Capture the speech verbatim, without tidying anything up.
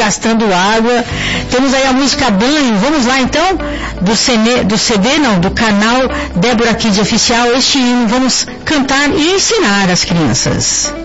gastando água. Temos aí a música Banho. Vamos lá então, do C D, do C D não, do canal Débora Kids Oficial. Este hino vamos cantar e ensinar as crianças.